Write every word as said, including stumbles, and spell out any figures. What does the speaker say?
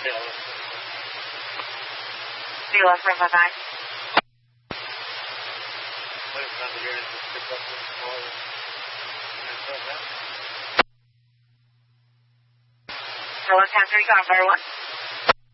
Zero four five nine. Hello, ten three, car fire one.